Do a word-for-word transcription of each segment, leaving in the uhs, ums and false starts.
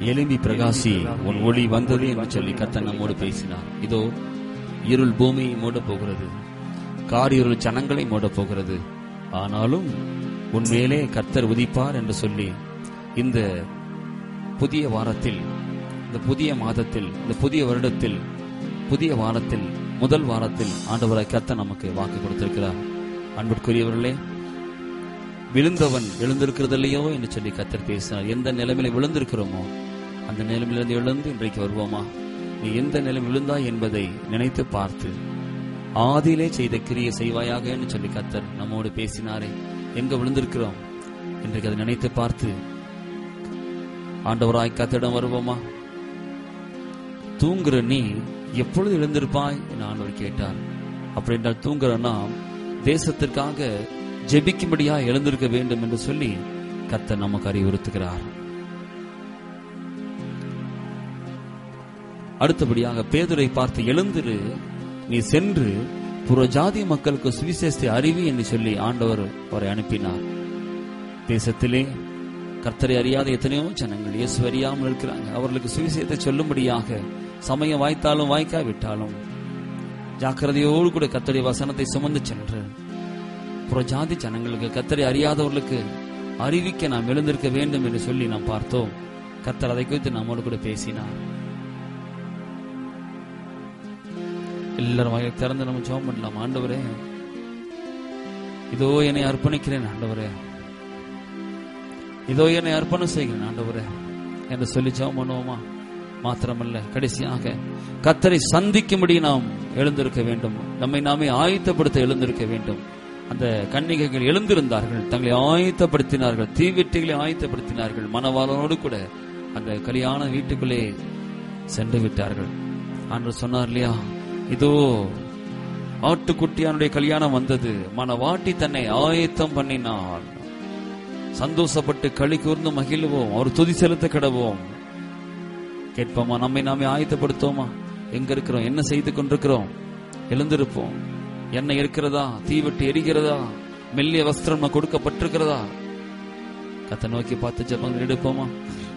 எழும்பி பிரகாசி, உன் ஒளி வந்தது என்று சொல்லி கர்த்தர் நம்மோடு பேசினார். இதோ இருள் பூமியை மூட போகிறது, காரிருள் ஜனங்களை மூட போகிறது, ஆனாலும் உன்மேலே கர்த்தர் உதிப்பார் என்று சொல்லி இந்த புதிய வாரத்தில், இந்த புதிய மாதத்தில், இந்த புதிய வருடத்தில், புதிய வாரத்தில், முதல் வாரத்தில் ஆண்டவராய் கர்த்தர் நமக்கு வாக்கு கொடுத்திருக்கிறார். அன்பிற்குரியவர்களே, விழுந்தவன் எழுந்திருக்கிறதில்லையோ என்று சொல்லி கர்த்தர் பேசினார். எந்த நிலைமையில விழுந்திருக்கிறோமோ அந்த நிலைமையிலிருந்து எழுந்து இன்றைக்கு வருவோமா? நீ எந்த நிலைமை விழுந்தாய் என்பதை நினைத்து பார்த்து ஆதியிலே செய்த கிரியை செய்வாயாக என்று சொல்லி கர்த்தர் நம்மோடு பேசினாரே. எங்க விழுந்திருக்கிறோம் இன்றைக்கு அதை நினைத்து பார்த்து ஆண்டவராய் கர்த்தரிடம் வருவோமா? தூங்குற நீ எப்பொழுது எழுந்திருப்பாய் என்று ஆண்டவர் கேட்டார். அப்படி என்றால் தூங்குற நாம் தேசத்திற்காக ஜெபிக்கும்படியா எழுந்திருக்க வேண்டும் என்று சொல்லி கர்த்தர் நமக்கு அறிவுறுத்துகிறார். அடுத்தபடியாக பேதுரை பார்த்து, எழுந்திரு, நீ சென்று புறஜாதி மக்களுக்கு சுவிசேஷத்தை அறிவி என்று சொல்லி ஆண்டவர் அவரை அனுப்பினார். தேசத்திலே கர்த்தரை அறியாத எத்தனையோ ஜனங்கள் இயேசு அறியாமல் இருக்கிறாங்க. அவர்களுக்கு சுவிசேஷத்தை சொல்லும்படியாக சமயம் வாய்த்தாலும் வாய்க்காவிட்டாலும் ஜாக்கிரதையோடு கூட கர்த்தருடைய வசனத்தை சுமந்து சென்று புறஜாதி ஜனங்களுக்கு, கர்த்தரை அறியாதவர்களுக்கு அறிவிக்க நாம் எழுந்திருக்க வேண்டும் என்று சொல்லி நாம் பார்த்தோம். கர்த்தர் அதை குறித்து நம்மோடு கூட பேசினார். எல்லாரும் வாயை திறந்து நம்ம ஜெபம் பண்ணலாம். ஆண்டவரே, இதோ என்னை அர்ப்பணிக்கிறேன் ஆண்டவரே, இதோ என்னை அர்ப்பணம் செய்கிறேன் ஆண்டவரே என்று சொல்லி ஜெபம் பண்ணுவோமா? மாத்திரமல்ல, கடைசியாக கர்த்தரை சந்திக்கும்படி நாம் எழுந்திருக்க வேண்டும். நம்மை நாமே ஆயத்தப்படுத்த எழுந்திருக்க வேண்டும். அந்த கன்னிகைகள் எழுந்திருந்தார்கள், தங்களை ஆயத்தப்படுத்தினார்கள், தீவெட்டிகளை ஆயத்தப்படுத்தினார்கள். மணவாளனோடு கூட அந்த கல்யாண வீட்டுக்குள்ளே சென்று விட்டார்கள். ஆண்டவர் சொன்னார் இல்லையா, இதோ ஆட்டுக்குட்டியானுடைய கல்யாணம் வந்தது, மணவாட்டி தன்னை ஆயத்தம் பண்ணினாள், சந்தோஷப்பட்டு களி கூர்ந்து மகிழ்வோம், அவர் துதி செலுத்த கிடவோம். கேட்போமா? நம்மை நாமே ஆயத்தப்படுத்தோமா? எங்க இருக்கிறோம்? என்ன செய்து கொண்டிருக்கிறோம்? எழுந்திருப்போம். என்ன இருக்கிறதா? தீவெட்டி எரிகிறதா? மெல்லிய வஸ்திரம் கொடுக்கப்பட்டிருக்கிறதா? கர்த்தரை நோக்கி பார்த்து ஜெபங்கள் எடுப்போமா?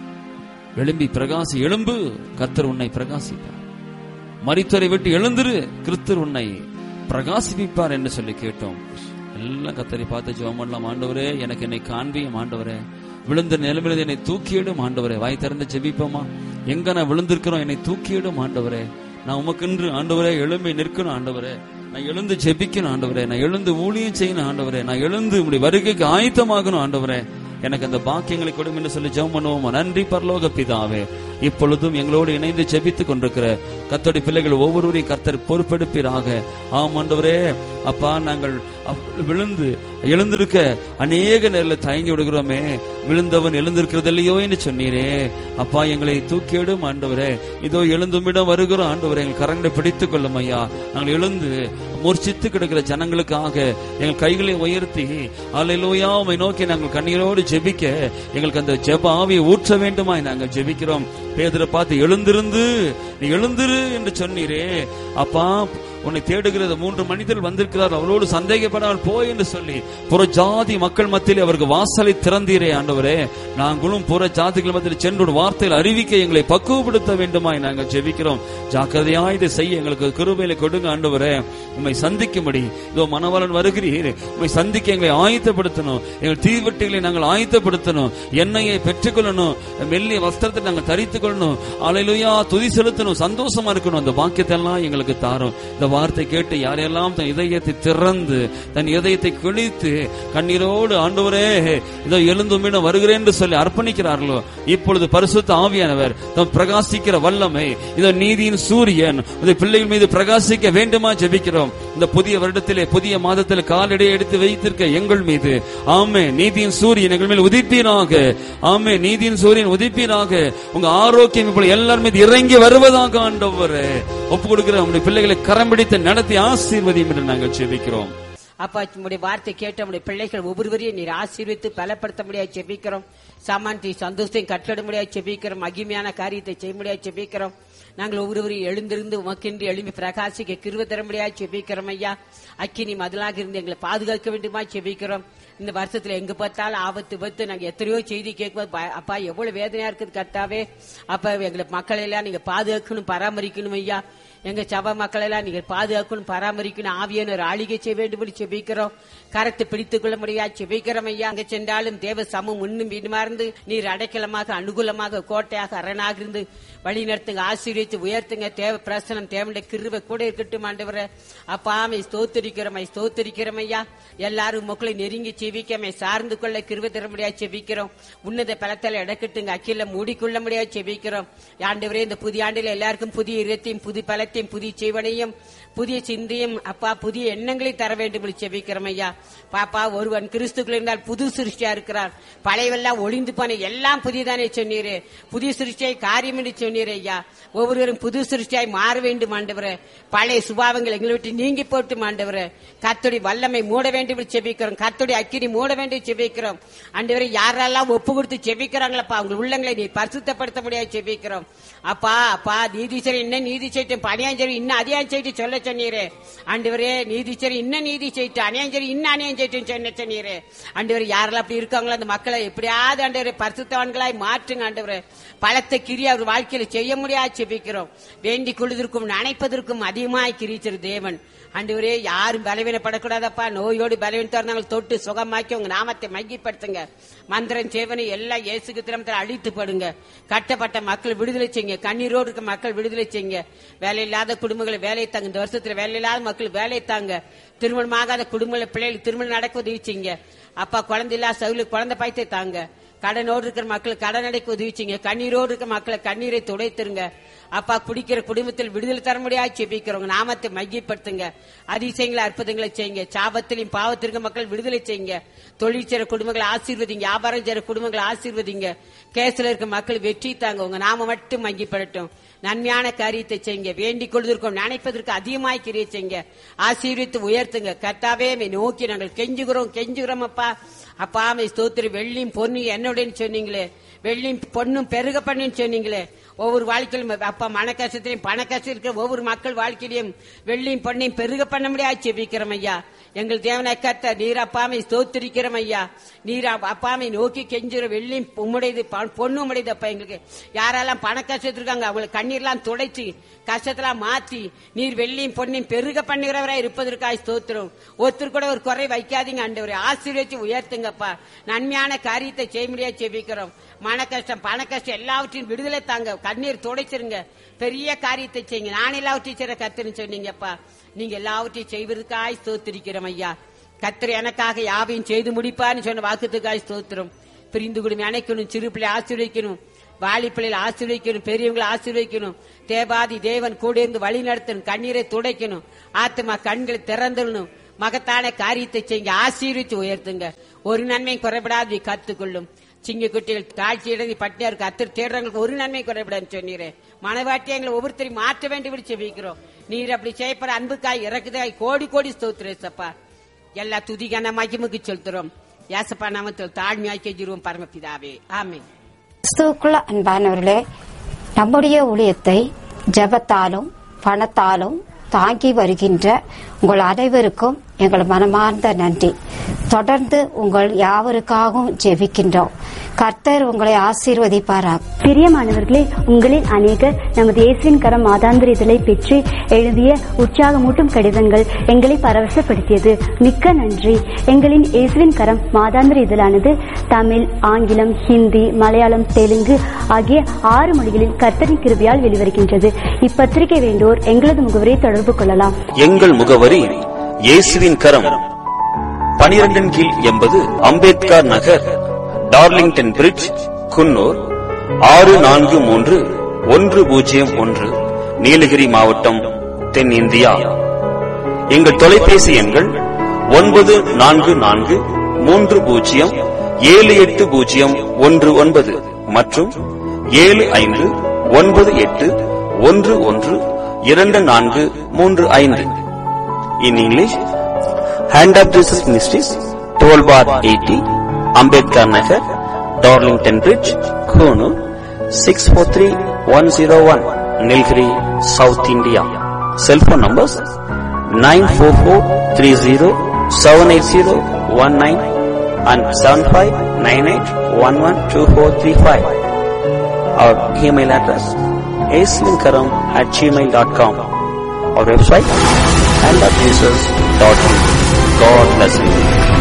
எழும்பி பிரகாசி, எழும்பு, கர்த்தர் உன்னை பிரகாசிப்பார். மரித்தோரை விட்டு எழுந்திரு, கிறிஸ்து உன்னை பிரகாசிப்பார் என்று சொல்லி கேட்டோம். எல்லாம் கர்த்தரை பார்த்து ஜெபம் பண்ணலாம். ஆண்டவரே, எனக்கு என்னை காண்பியும் ஆண்டவரே, விழுந்த நிலைமையில என்னை தூக்கியிடும் ஆண்டவரே. வாய் திறந்து ஜெபிப்போமா? எங்க நான் விழுந்திருக்கிறோம், என்னை தூக்கியிடும் ஆண்டவரே. நான் உமக்கென்று ஆண்டவரே எழும்பி நிற்கணும் ஆண்டவரே. நான் எழுந்து ஜெபிக்கணும் ஆண்டவரே. நான் எழுந்து ஊழியம் செய்யணும் ஆண்டவரே. நான் எழுந்து உம்முடைய வருகைக்கு ஆயத்தமாகணும் ஆண்டவரே. எனக்கு அந்த பாக்கியங்களை கொடுங்க என்று சொல்லி ஜெபம் பண்ணுவோமா? நன்றி பரலோக பிதாவே, இப்பொழுதும் எங்களோடு இணைந்து ஜெபித்துக் கொண்டிருக்கிற கர்த்தருடைய பிள்ளைகள் ஒவ்வொருவரையும் கர்த்தர் பொறுப்பெடுப்பீராக. ஆம் ஆண்டவரே, அப்பா, நாங்கள் விழுந்து எழுந்திருக்க அநேக நேரில் தயங்கி விடுகிறோமே, விழுந்தவன் எழுந்திருக்கிறது இல்லையோ என்று சொன்னீரே. அப்பா, எங்களை தூக்கியிடும் ஆண்டவரே. இதோ எழுந்துமிடம் வருகிறோம் ஆண்டவரே, எங்கள் கரங்களை பிடித்துக் கொள்ளும் ஐயா. நாங்கள் எழுந்து மூர்ச்சித்து கிடக்கிற ஜனங்களுக்காக எங்கள் கைகளை உயர்த்தி அல்லேலூயா உம்மை நோக்கி நாங்கள் கண்ணீரோடு ஜெபிக்க எங்களுக்கு அந்த ஜெப ஆவியை ஊற்ற வேண்டுமாய் நாங்கள் ஜெபிக்கிறோம். பேதுரை பார்த்து, எழுந்திருந்து நீ எழுந்திரு என்று சொன்னீரே. அப்பா, உன்னை தேடுகிறது மூன்று மனிதர்கள் வந்திருக்கிறார், அவளோடு சந்தேகப்படாமல் போய் என்று சொல்லி புற ஜாதி மக்கள் மத்தியில் அவருக்கு வாசலை திறந்தீரே ஆண்டவரே. நாங்களும் புற ஜாதிகள் மத்தியில் சென்று வார்த்தையில் அறிவிக்க எங்களை பக்குவப்படுத்த வேண்டுமாய் நாங்கள் ஜெபிக்கிறோம். ஜாக்கிரதையா இதை செய்ய எங்களுக்கு கிருபையில கொடுங்க ஆண்டவரே. உம்மை சந்திக்கும்படி இதோ மணவாளன் வருகிறீர், உம்மை சந்திக்க எங்களை ஆயத்தப்படுத்தணும். எங்கள் தீவெட்டிகளை நாங்கள் ஆயத்தப்படுத்தணும். எண்ணெயை பெற்றுக்கொள்ளணும், மெல்லிய வஸ்திரத்தை நாங்கள் தரித்துக் கொள்ளணும். அல்லேலூயா, துதி செலுத்தணும், சந்தோஷமா இருக்கணும். அந்த பாக்கியத்தை எல்லாம் எங்களுக்கு தாரும். இந்த வார்த்தை கேட்டு யாரெல்லாம் தன் இதயத்தை திறந்து தன் இதயத்தை கிழித்து கண்ணீரோடு ஆண்டவரே இதோ எழுந்தும் வருகிறேன் என்று சொல்லி அர்ப்பணிக்கிறார்களோ, இப்பொழுது பரிசுத்த ஆவியானவர் தம் பிரகாசிக்கிற வல்லமை இதோ நீதியின் சூரியன் இந்த பிள்ளைகள் மீது பிரகாசிக்க வேண்டுமா ஜெபிக்கிறோம். இந்த புதிய வருடத்திலே புதிய மாதத்தில் காலடியை எடுத்து வைத்திருக்க எங்கள் மீது ஆமே நீதியின் சூரியன் எங்கள் மேல் உதிப்பீராக. ஆமே நீதியின் சூரியன் உதிப்பீராக. உங்க ஆரோக்கியம் இப்பொழுது எல்லார் மீது இறங்கி வருவதாக ஆண்டவரே ஒப்பு கொடுக்கிற உங்களுடைய பிள்ளைகளை கரம் பிடித்து நடத்தி ஆசீர்வதியும் என்று நாங்கள் ஜெபிக்கிறோம். அப்பா, உங்களுடைய வார்த்தை கேட்ட நம்முடைய பிள்ளைகள் ஒவ்வொருவரையும் நீர் ஆசீர்வித்து பலப்படுத்த முடியாது ஜெபிக்கிறோம். சாமான்டி சந்தோஷத்தையும் கட்டளை முடியாது ஜெபிக்கிறோம். மகிமையான காரியத்தை செய்ய முடியாது ஜெபிக்கிறோம். நாங்கள் ஒவ்வொருவரையும் எழுந்திருந்து உமக்கென்று எழுப்பி பிரகாசிக்க கிருபை தர முடியாது ஜெபிக்கிறோம் ஐயா. அக்கினி மதிலாக இருந்து எங்களை பாதுகாக்க வேண்டுமா ஜெபிக்கிறோம். இந்த வருஷத்துல எங்க பார்த்தாலும் ஆபத்து பத்து நாங்க எத்தனையோ செய்தி கேட்கும்போது அப்பா எவ்வளவு வேதனையா இருக்குது கர்த்தாவே. அப்ப எங்களை மக்களை எல்லாம் நீங்க பாதுகாக்கணும், பராமரிக்கணும் ஐயா. எங்க சபை மக்கள் எல்லாம் நீங்க பாதுகாக்கணும், பராமரிக்கணும். ஆவியான ஆளிகை செய்ய வேண்டும் செபிக்கிறோம். கரத்தை பிடித்துக் கொள்ள முடியாது செபிக்கிறோம் ஐயா. அங்க சென்றாலும் தேவ சமம் இன்னும் வீடுமார்ந்து நீர் அடைக்கலமாக அனுகூலமாக கோட்டையாக அரணாக இருந்து வழி நடத்துங்க, ஆசீர்வதித்து உயர்த்துங்க. தேவ பிரசனம் தேவனுடைய கிருபை கூட இருக்கட்டும் ஆண்டவரே. அப்பாமை ஸ்தோத்திரிக்கிறோம் ஸ்தோத்திரிக்கிறோம் ஐயா. எல்லாரும் மக்களை நெருங்கி செபிக்கமை சார்ந்து கொள்ள கிருபை தர முடியாது செபிக்கிறோம். உன்னத பலத்தால இடக்கட்டுங்க, அக்கில மூடிக்கொள்ள முடியாது செபிக்கிறோம் ஆண்டவரே. இந்த புதிய ஆண்டில் எல்லாருக்கும் புதிய இரத்தையும் புதிய பலத்தையும் புதிய ஜீவனையும் புதிய சிந்தையும் அப்பா புதிய எண்ணங்களை தர வேண்டும் செபிக்கிறோம் ஐயா. பாப்பா ஒருவன் கிறிஸ்துக்குள் இருந்தால் புது சிருஷ்டியா இருக்கிறார், பழையவெல்லாம் ஒளிந்து போன எல்லாம் புதியதானே சொன்னீரே. புதிய சிருஷ்டியாய் காரியம் என்று சொன்னீரே ஐயா. ஒவ்வொருவரும் புது சிருஷ்டியாய் மாற வேண்டும் ஆண்டவரே. பழைய சுபாவங்கள் எங்களை விட்டு நீங்கி போட்டு ஆண்டவரே. கர்த்தருடைய வல்லமை மூட வேண்டும் செபிக்கிறோம், கர்த்தருடைய அக்கினி மூட வேண்டும் செபிக்கிறோம் ஆண்டவரே. யாரெல்லாம் ஒப்பு கொடுத்து செபிக்கிறாங்களப்பா அவங்க உள்ளங்களை நீ பரிசுத்தப்படுத்த முடியாது செபிக்கிறோம் அப்பா. அப்பா நீதிச்சரி என்ன நீதி செய்யும், அநியாஞ்சரி இன்னும் அதிகாரம் செய்து சொல்ல சொன்னீரே ஆண்டவரே. நீதிச்சரி இன்னும் நீதி செய்து, அநியாஞ்சரி இன்னும் அநியாயம் செய்யும் சொன்ன சொன்னீரே ஆண்டவரே. யாரெல்லாம் அப்படி இருக்காங்களோ அந்த மக்களை எப்படியாவது ஆண்டவரே பரிசுத்தவான்களாய் மாற்றுங்க ஆண்டவரே. பலத்த கிரியை அவர் வாழ்க்கையில செய்ய முடியாது செபிக்கிறோம். வேண்டிக் கொள்வதற்கும் நினைப்பதற்கும் அதிகமாய் கிரிச்சர் தேவன் ஆண்டவரே. யாரும் பலவீனப்படக்கூடாதப்பா. நோயோடு பலவீனத்தோடு நாங்கள் தொட்டு சுகமாக்கி உங்க நாமத்தை மையப்படுத்துங்க. மந்திரம் சேவனை எல்லாம் இயேசுக்கு திறமத்தில் அழித்து படுங்க. கட்டப்பட்ட மக்கள் விடுதலை செய்யுங்க, கண்ணீரோடு இருக்க மக்கள் விடுதலை செய்யுங்க. வேலை இல்லாத குடும்பங்களை வேலை தாங்க. இந்த வருஷத்துல வேலை இல்லாத மக்கள் வேலை தாங்க. திருமணமாகாத குடும்பங்களை பிள்ளைகளுக்கு திருமணம் நடக்க உதவி செய்யுங்க அப்பா. குழந்தை இல்லாத சவுலுக்கு குழந்தை பாய்த்தை தாங்க. கடனோடு இருக்கிற மக்கள் கடன் அடைக்க உதவிச்சிங்க. கண்ணீரோடு இருக்கிற மக்களை கண்ணீரை துடைத்துருங்க அப்பா. குடிக்கிற குடும்பத்தில் விடுதலை தர முடியாது செபிக்கிறவங்க நாமத்தை மையப்படுத்துங்க. அதிசயங்களை அற்புதங்களை செய்யுங்க. சாபத்திலையும் பாவத்திற்கு மக்கள் விடுதலை செய்யுங்க. தொழில் செய்ற குடும்பங்களை ஆசீர்வதிங்க, வியாபாரம் செய்ற குடும்பங்களை ஆசீர்வதிங்க. கேஸ்ல இருக்க மக்கள் வெற்றி தாங்க. உங்க நாம மட்டும் மையப்படட்டும். நன்மையான காரியத்தை செய்யுங்க. வேண்டிக் கொள்வதற்கும் நினைப்பதற்கு அதிகமாய் கிரியை செய்யுங்க. ஆசீர்வித்து உயர்த்துங்க கர்த்தாவே. நோக்கி நாங்கள் கெஞ்சுகிறோம் கெஞ்சுகிறோம் அப்பா. அப்பா ஸ்தோத்திரி. வெள்ளியும் பொன்னும் என்னுடைய சொன்னீங்களே, வெள்ளியும் பொண்ணும் பெருக பண்ணுன்னு சொன்னீங்களே. ஒவ்வொரு வாழ்க்கையிலும் அப்பா மன கஷ்டத்திலையும் பண கஷ்டம் இருக்கிற ஒவ்வொரு மக்கள் வாழ்க்கையிலையும் வெள்ளியும் பொண்ணையும் பெருக பண்ண முடியாது செபிக்கிறோம் ஐயா. எங்கள் தேவனை கத்த நீர் அப்பாமை ஸ்தோத்திரிக்கிறோம் ஐயா. நீர் அப்பாமை நோக்கி கெஞ்சுற வெள்ளியும் உம்முடையது பொண்ணு உடையது அப்பா. எங்களுக்கு யாரெல்லாம் பண கஷ்டத்தில் இருக்காங்க அவங்களை கண்ணீர்லாம் துடைச்சு கஷ்டத்தெல்லாம் மாற்றி நீர் வெள்ளியும் பொண்ணையும் பெருக பண்ணுகிறவராய் இருப்பதற்காக ஸ்தோத்திரம். ஒருத்தர் கூட ஒரு குறை வைக்காதீங்க ஆண்டவரே. ஆசீர்வதிச்சு உயர்த்துங்கப்பா. நன்மையான காரியத்தை செய்ய முடியாது செபிக்கிறோம். மன கஷ்டம் பண கஷ்டம் எல்லாவற்றையும் விடுதலை தாங்க. கண்ணீர் துடைச்சிருங்க. பெரிய காரியத்தை செய்யுங்க. நான் எல்லாவற்றையும் செய்ற கத்துன்னு சொன்னீங்கப்பா. நீங்க எல்லாவற்றையும் செய்வதற்காய் ஸ்தோத்திரிக்கிறோம் ஐயா. கர்த்தர் எனக்காக யாவையும் செய்து முடிப்பான்னு சொன்ன வாக்குத்துக்காய் ஸ்தோத்திரம். பிரிந்து குடும்பம் அணைக்கணும், சிறு பிள்ளை ஆசீர்வதிக்கணும், வாலி பிள்ளைகளை ஆசீர்வதிக்கணும், பெரியவங்களை ஆசீர்வதிக்கணும். தேவாதி தேவன் கூட இருந்து வழி நடத்தணும். கண்ணீரை துடைக்கணும். ஆத்மா கண்களை திறந்துடணும். மகத்தான காரியத்தை செய்யுங்க. ஆசீர்வதிச்சு உயர்த்துங்க. ஒரு நன்மையும் குறைபடாது கத்துக்கொள்ளும். சிங்க குட்டிகள் தாழ்ச்சி இடங்கி பட்டியா இருக்கு. அத்தர் தேடுறவங்களுக்கு ஒரு நன்மை குறைபடாது சொன்னீரே. மனவாட்டி எங்களை ஒவ்வொருத்தரையும் மாற்ற வேண்டி செபிக்கிறோம். நீர் அப்படி செய்யப்பட அன்புக்காய் இறக்குதாய் கோடி கோடி ஸ்தோத்திரேசப்பா. எல்லா துதிக்கான மகிமுக்கு செலுத்துறோம். ஏசப்பா நாமத்தில் தாழ்மையாய் கெஞ்சுவோம் பரமபிதாவே, ஆமென். கிறிஸ்துவுக்குள்ள அன்பானவர்களே, நம்முடைய ஊழியத்தை ஜெபத்தாலும் பணத்தாலும் தாங்கி வருகின்ற உங்கள் அனைவருக்கும் எங்கள் மனமார்ந்த நன்றி. தொடர்ந்து உங்கள் யாவருக்காகவும் ஜெபிக்கின்றோம். கர்த்தர் உங்களை ஆசீர்வதிப்பாராக. பிரியமானவர்களே, உங்களில் அநேகர் நமது இயேசுவின் கரம் மாதாந்திர இதழை பெற்று எழுதிய உற்சாகமூட்டும் கடிதங்கள் எங்களை பரவசப்படுத்தியது. மிக்க நன்றி. எங்களின் இயேசுவின் கரம் மாதாந்திர இதழானது தமிழ், ஆங்கிலம், ஹிந்தி, மலையாளம், தெலுங்கு ஆகிய ஆறு மொழிகளில் கர்த்தரின் கிருபையால் வெளிவருகின்றது. இப்பத்திரிகை வேண்டோர் எங்களது முகவரியை தொடர்பு கொள்ளலாம். எங்கள் முகவரி இயேசுவின் கரம், பனிரெண்டின் கீழ் எண்பது அம்பேத்கர் நகர், டார்லிங்டன் பிரிட்ஜ், குன்னூர் ஆறு நான்கு மூன்று ஒன்று பூஜ்ஜியம் ஒன்று, நீலகிரி மாவட்டம், தென்னிந்தியா. எங்கள் தொலைபேசி எண்கள் ஒன்பது நான்கு நான்கு மூன்று பூஜ்ஜியம் ஏழு எட்டு பூஜ்ஜியம் ஒன்று ஒன்பது மற்றும் ஏழு ஐந்து ஒன்பது எட்டு ஒன்று ஒன்று இரண்டு நான்கு மூன்று ஐந்து. In English, hand of Jesus ministries, twelve bar eighty, Ambedkar Nagar, Darlington bridge, Coonoor six four three one zero one, Nilgiri, south India. Cellphone numbers nine four four three zero seven eight zero one nine and seven five nine eight one one two four three five. Our email address aislinkaram at gmail dot com. Our website and jesus dot in. God bless you.